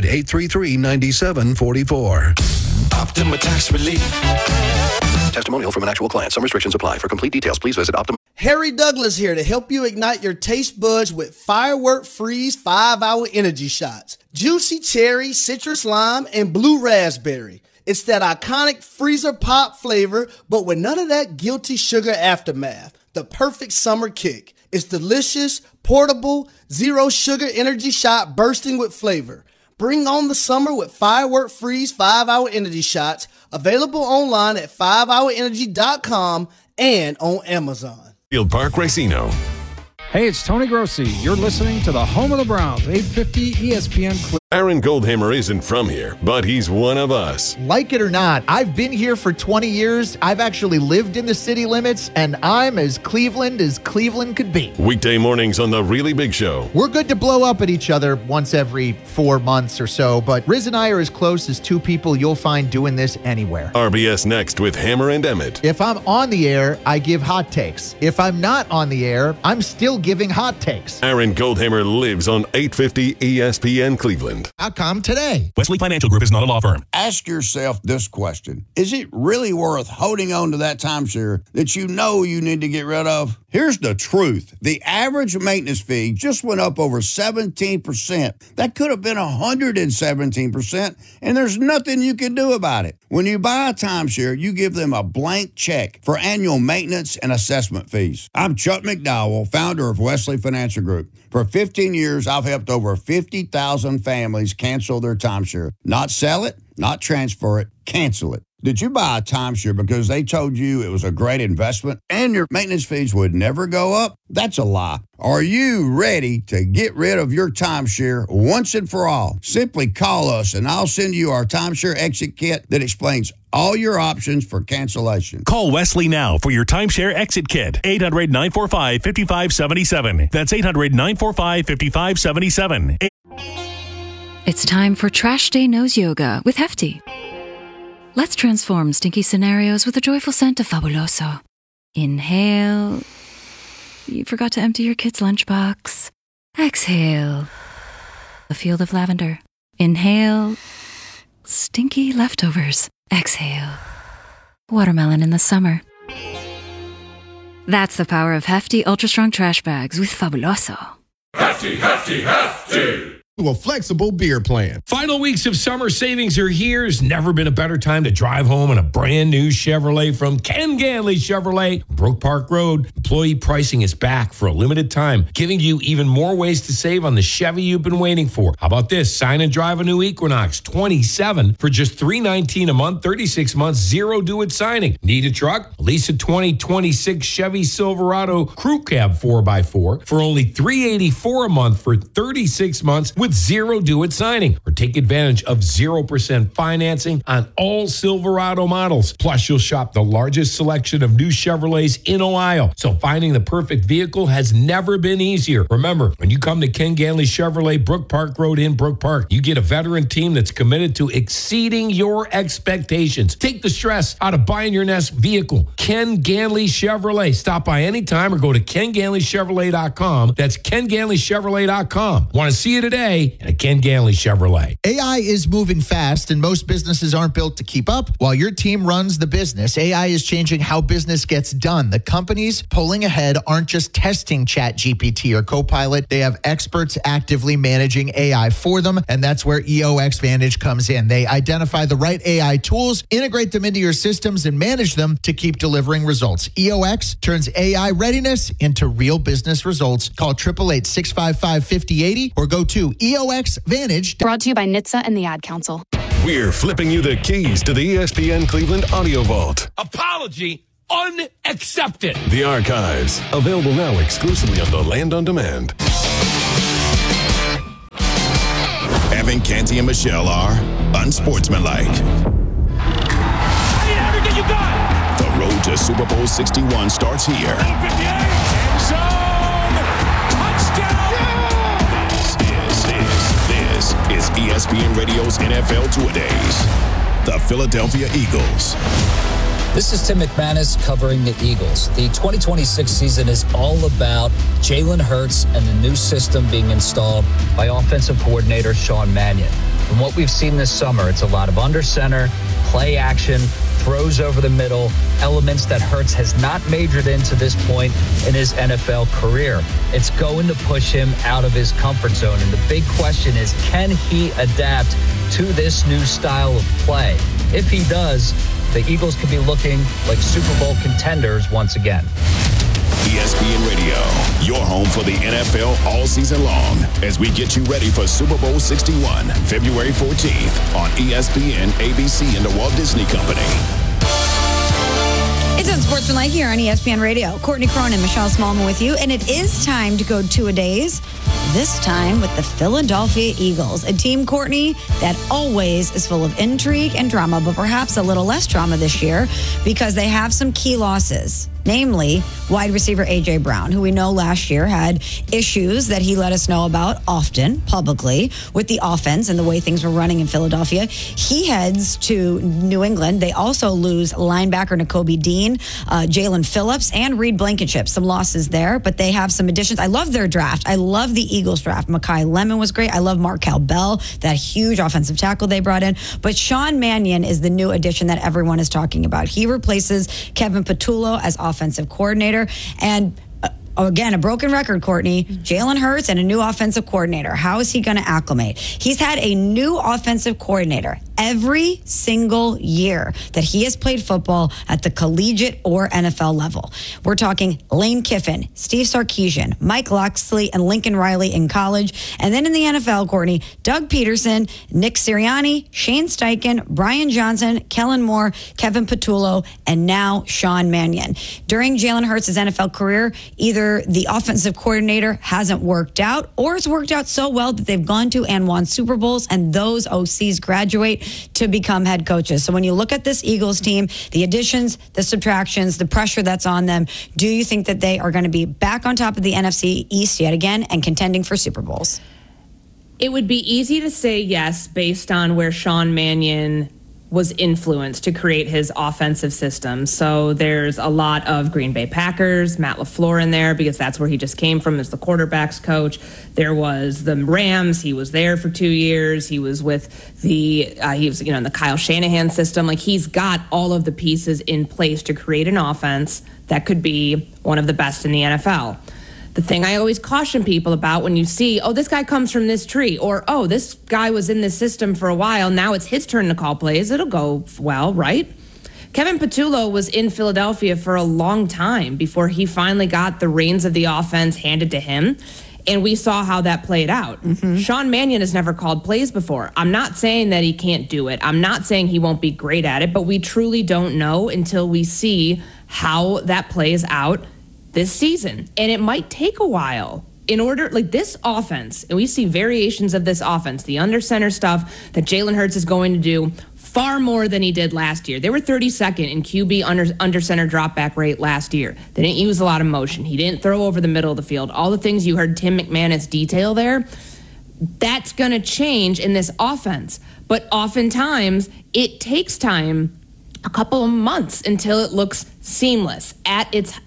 800-833-9744. Optima Tax Relief. Testimonial from an actual client. Some restrictions apply. For complete details, please visit Optima. Harry Douglas here to help you ignite your taste buds with Firework Freeze 5-Hour Energy Shots. Juicy cherry, citrus lime, and blue raspberry. It's that iconic freezer pop flavor, but with none of that guilty sugar aftermath. The perfect summer kick. It's delicious, portable, zero sugar energy shot bursting with flavor. Bring on the summer with Firework Freeze 5-Hour Energy Shots. Available online at 5hourenergy.com and on Amazon. Field Park Racino. Hey, it's Tony Grossi. You're listening to the home of the Browns, 850 ESPN. Aaron Goldhammer isn't from here, but he's one of us. Like it or not, I've been here for 20 years. I've actually lived in the city limits, and I'm as Cleveland could be. Weekday mornings on The Really Big Show. We're good to blow up at each other once every 4 months or so, but Riz and I are as close as two people you'll find doing this anywhere. RBS next with Hammer and Emmett. If I'm on the air, I give hot takes. If I'm not on the air, I'm still giving hot takes. Aaron Goldhammer lives on 850 ESPN Cleveland. Cleveland. Outcome today. Wesley Financial Group is not a law firm. Ask yourself this question. Is it really worth holding on to that timeshare that you know you need to get rid of? Here's the truth. The average maintenance fee just went up over 17%. That could have been 117%, and there's nothing you can do about it. When you buy a timeshare, you give them a blank check for annual maintenance and assessment fees. I'm Chuck McDowell, founder of Wesley Financial Group. For 15 years, I've helped over 50,000 families cancel their timeshare. Not sell it, not transfer it, cancel it. Did you buy a timeshare because they told you it was a great investment and your maintenance fees would never go up? That's a lie. Are you ready to get rid of your timeshare once and for all? Simply call us and I'll send you our timeshare exit kit that explains all your options for cancellation. Call Wesley now for your timeshare exit kit. 800-945-5577. That's 800-945-5577. It's time for Trash Day Nose Yoga with Hefty. Let's transform stinky scenarios with a joyful scent of Fabuloso. Inhale. You forgot to empty your kid's lunchbox. Exhale. A field of lavender. Inhale. Stinky leftovers. Exhale. Watermelon in the summer. That's the power of Hefty Ultra Strong Trash Bags with Fabuloso. Hefty, Hefty, Hefty! A flexible beer plan. Final weeks of summer savings are here. There's never been a better time to drive home in a brand new Chevrolet from Ken Ganley Chevrolet, Brook Park Road. Employee pricing is back for a limited time, giving you even more ways to save on the Chevy you've been waiting for. How about this? Sign and drive a new Equinox 27 for just $319 a month, 36 months, zero do-it signing. Need a truck? Lease a 2026 Chevy Silverado Crew Cab 4x4 for only $384 a month for 36 months with zero do-it signing, or take advantage of 0% financing on all Silverado models. Plus, you'll shop the largest selection of new Chevrolets in Ohio. So finding the perfect vehicle has never been easier. Remember, when you come to Ken Ganley Chevrolet, Brook Park Road in Brook Park, you get a veteran team that's committed to exceeding your expectations. Take the stress out of buying your next vehicle. Ken Ganley Chevrolet. Stop by anytime or go to KenGanleyChevrolet.com. That's KenGanleyChevrolet.com. Want to see you today at Ken Ganley Chevrolet. AI is moving fast, and most businesses aren't built to keep up. While your team runs the business, AI is changing how business gets done. The companies pulling ahead aren't just testing ChatGPT or Copilot. They have experts actively managing AI for them, and that's where EOX Vantage comes in. They identify the right AI tools, integrate them into your systems, and manage them to keep delivering results. EOX turns AI readiness into real business results. Call 888-655-5080 or go to EOX Vantage. Brought to you by NHTSA and the Ad Council. We're flipping you the keys to the ESPN Cleveland Audio Vault. Apology unaccepted. The archives, available now exclusively on the Land on Demand. Evan, Canty, and Michelle are unsportsmanlike. I need everything you got! The road to Super Bowl 61 starts here. This is ESPN Radio's NFL Two-A-Days. The Philadelphia Eagles. This is Tim McManus covering the Eagles. The 2026 season is all about Jalen Hurts and the new system being installed by offensive coordinator Sean Mannion. From what we've seen this summer, it's a lot of under center, play action, throws over the middle, elements that Hurts has not majored in to this point in his NFL career. It's going to push him out of his comfort zone. And the big question is, can he adapt to this new style of play? If he does, the Eagles could be looking like Super Bowl contenders once again. ESPN Radio, your home for the NFL all season long, as we get you ready for Super Bowl 61, February 14th on ESPN, ABC, and the Walt Disney Company. It's Unsportsmanlike here on ESPN Radio. Courtney Cronin, Michelle Smallman with you, and it is time to go two-a-days. This time with the Philadelphia Eagles, a team, Courtney, that always is full of intrigue and drama, but perhaps a little less drama this year because they have some key losses. namely wide receiver A.J. Brown, who we know last year had issues that he let us know about often, publicly, with the offense and the way things were running in Philadelphia. He heads to New England. They also lose linebacker Nakobe Dean, Jalen Phillips, and Reed Blankenship. Some losses there, but they have some additions. I love their draft. I love the Eagles draft. Mekhi Lemon was great. I love Markel Bell, that huge offensive tackle they brought in. But Sean Mannion is the new addition that everyone is talking about. He replaces Kevin Patullo as offensive coordinator. And again, a broken record, Courtney. Jalen Hurts and a new offensive coordinator. How is he going to acclimate? He's had a new offensive coordinator every single year that he has played football at the collegiate or NFL level. We're talking Lane Kiffin, Steve Sarkisian, Mike Locksley, and Lincoln Riley in college. And then in the NFL, Courtney, Doug Peterson, Nick Sirianni, Shane Steichen, Brian Johnson, Kellen Moore, Kevin Patullo, and now Sean Mannion. During Jalen Hurts' NFL career, either the offensive coordinator hasn't worked out or it's worked out so well that they've gone to and won Super Bowls, and those OCs graduate to become head coaches. So when you look at this Eagles team, the additions, the subtractions, the pressure that's on them, do you think that they are going to be back on top of the NFC East yet again and contending for Super Bowls? It would be easy to say yes based on where Sean Mannion was influenced to create his offensive system. So there's a lot of Green Bay Packers, Matt LaFleur in there, because that's where he just came from as the quarterback's coach. There was the Rams. He was there for 2 years. He was with in the Kyle Shanahan system. Like, he's got all of the pieces in place to create an offense that could be one of the best in the NFL. The thing I always caution people about when you see, oh, this guy comes from this tree, or, oh, this guy was in this system for a while, now it's his turn to call plays, it'll go well, right? Kevin Patullo was in Philadelphia for a long time before he finally got the reins of the offense handed to him, and we saw how that played out. Sean Mannion has never called plays before. I'm not saying that he can't do it. I'm not saying he won't be great at it, but we truly don't know until we see how that plays out this season. And it might take a while in order, like this offense, and we see variations of this offense, the under center stuff that Jalen Hurts is going to do far more than he did last year. They were 32nd in QB under center drop back rate last year. They didn't use a lot of motion. He didn't throw over the middle of the field. All the things you heard Tim McManus detail there, that's going to change in this offense. But oftentimes it takes time, a couple of months, until it looks seamless at its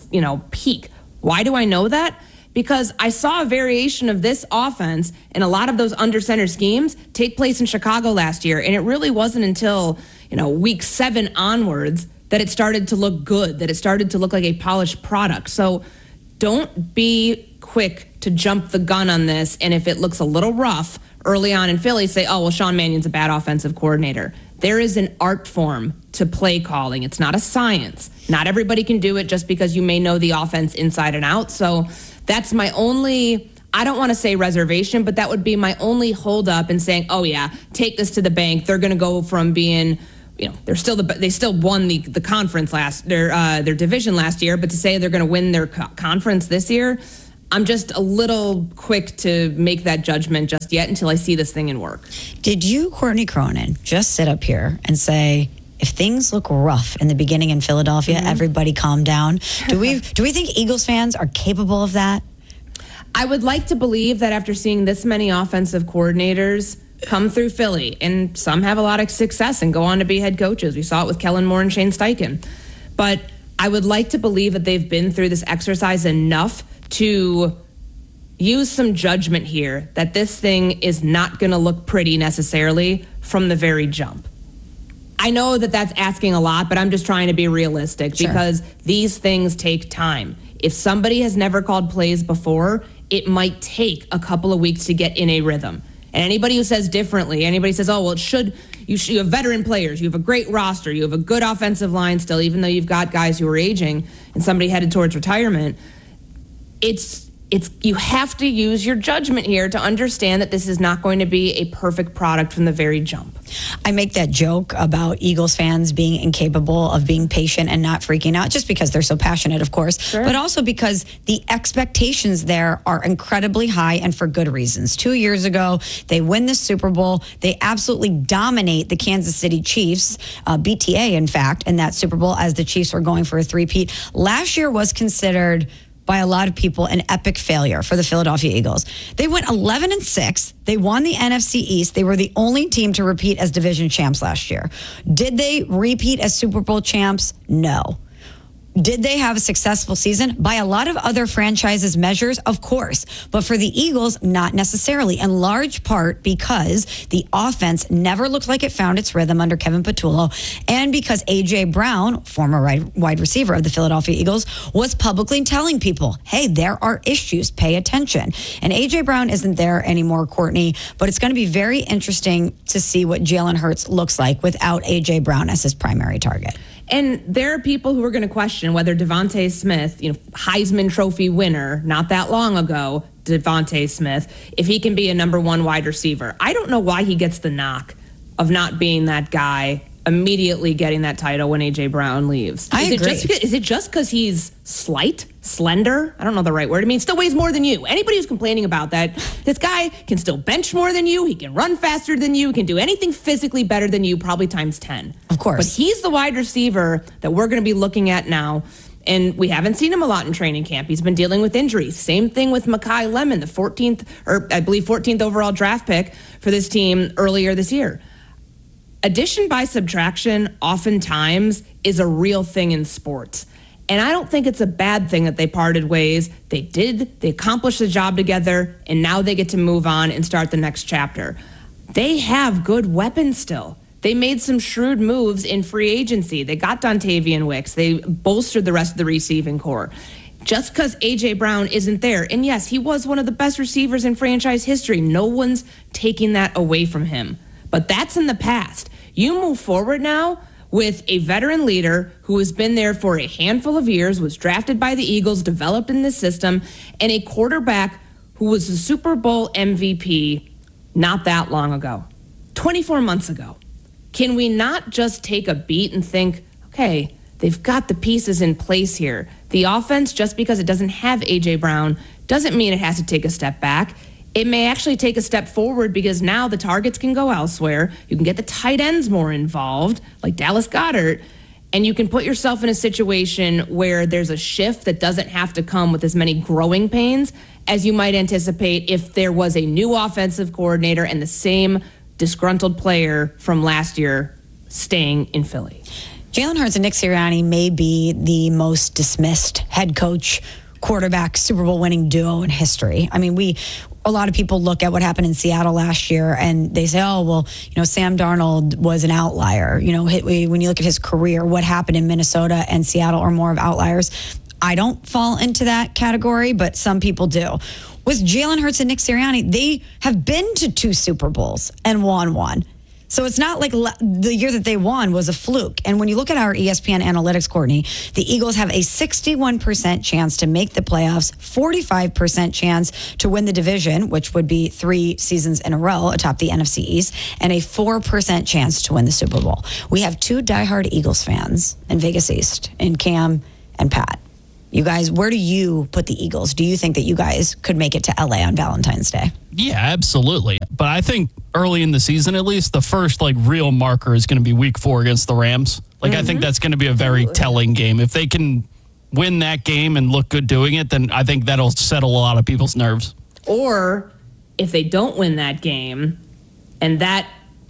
peak. Why do I know that? Because I saw a variation of this offense and a lot of those under center schemes take place in Chicago last year, and it really wasn't until week 7 onwards that it started to look good, that it started to look like a polished product. So don't be quick to jump the gun on this, and if it looks a little rough early on in Philly, say, oh, well, Sean Mannion's a bad offensive coordinator. There is an art form to play calling. It's not a science. Not everybody can do it just because you may know the offense inside and out. So that's my only, I don't want to say reservation, but that would be my only hold up in saying, oh yeah, take this to the bank. They're going to go from being, they still won the conference their division last year, but to say they're going to win their conference this year, I'm just a little quick to make that judgment just yet until I see this thing in work. Did you, Courtney Cronin, just sit up here and say, if things look rough in the beginning in Philadelphia, everybody calm down? Do we think Eagles fans are capable of that? I would like to believe that after seeing this many offensive coordinators come through Philly, and some have a lot of success and go on to be head coaches. We saw it with Kellen Moore and Shane Steichen. But I would like to believe that they've been through this exercise enough to use some judgment here that this thing is not going to look pretty necessarily from the very jump. I know that that's asking a lot, but I'm just trying to be realistic because these things take time. If somebody has never called plays before, it might take a couple of weeks to get in a rhythm. And anybody who says differently, anybody says, oh, well, you have veteran players, you have a great roster, you have a good offensive line still, even though you've got guys who are aging and somebody headed towards retirement, it's you have to use your judgment here to understand that this is not going to be a perfect product from the very jump. I make that joke about Eagles fans being incapable of being patient and not freaking out, just because they're so passionate, of course, but also because the expectations there are incredibly high and for good reasons. 2 years ago, they win the Super Bowl. They absolutely dominate the Kansas City Chiefs, BTA, in fact, in that Super Bowl as the Chiefs were going for a three-peat. Last year was considered by a lot of people an epic failure for the Philadelphia Eagles. They went 11-6. They won the NFC East. They were the only team to repeat as division champs last year. Did they repeat as Super Bowl champs? No. Did they have a successful season? By a lot of other franchises' measures, of course. But for the Eagles, not necessarily, in large part because the offense never looked like it found its rhythm under Kevin Patullo, and because A.J. Brown, former wide receiver of the Philadelphia Eagles, was publicly telling people, hey, there are issues, pay attention. And A.J. Brown isn't there anymore, Courtney, but it's going to be very interesting to see what Jalen Hurts looks like without A.J. Brown as his primary target. And there are people who are going to question whether Devontae Smith, Heisman Trophy winner, not that long ago, Devontae Smith, if he can be a number one wide receiver. I don't know why he gets the knock of not being that guy, immediately getting that title when A.J. Brown leaves. I agree. Is it just because he's slender? I don't know the right word. I mean, still weighs more than you. Anybody who's complaining about that, this guy can still bench more than you. He can run faster than you. He can do anything physically better than you, probably times 10. Of course. But he's the wide receiver that we're going to be looking at now. And we haven't seen him a lot in training camp. He's been dealing with injuries. Same thing with Mekhi Lemon, the 14th overall draft pick for this team earlier this year. Addition by subtraction oftentimes is a real thing in sports. And I don't think it's a bad thing that they parted ways. They accomplished the job together, and now they get to move on and start the next chapter. They have good weapons still. They made some shrewd moves in free agency. They got Dontavian Wicks. They bolstered the rest of the receiving core. Just because A.J. Brown isn't there, and yes, he was one of the best receivers in franchise history. No one's taking that away from him. But that's in the past. You move forward now with a veteran leader who has been there for a handful of years, was drafted by the Eagles, developed in this system, and a quarterback who was the Super Bowl MVP not that long ago, 24 months ago. Can we not just take a beat and think, okay, they've got the pieces in place here. The offense, just because it doesn't have A.J. Brown, doesn't mean it has to take a step back. It may actually take a step forward because now the targets can go elsewhere. You can get the tight ends more involved, like Dallas Goedert, and you can put yourself in a situation where there's a shift that doesn't have to come with as many growing pains as you might anticipate if there was a new offensive coordinator and the same disgruntled player from last year staying in Philly. Jalen Hurts and Nick Sirianni may be the most dismissed head coach, quarterback, Super Bowl winning duo in history. I mean, a lot of people look at what happened in Seattle last year and they say, oh, well, Sam Darnold was an outlier. When you look at his career, what happened in Minnesota and Seattle are more of outliers. I don't fall into that category, but some people do. With Jalen Hurts and Nick Sirianni, they have been to 2 Super Bowls and won one. So it's not like the year that they won was a fluke. And when you look at our ESPN analytics, Courtney, the Eagles have a 61% chance to make the playoffs, 45% chance to win the division, which would be 3 seasons in a row atop the NFC East, and a 4% chance to win the Super Bowl. We have 2 diehard Eagles fans in Vegas East, in Cam and Pat. You guys, where do you put the Eagles? Do you think that you guys could make it to LA on Valentine's Day? Yeah, absolutely. But I think early in the season, at least, the first real marker is going to be week 4 against the Rams. I think that's going to be a very telling game. If they can win that game and look good doing it, then I think that'll settle a lot of people's nerves. Or if they don't win that game, and that,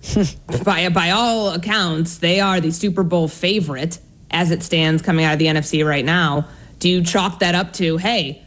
by all accounts, they are the Super Bowl favorite as it stands coming out of the NFC right now, do you chalk that up to, hey,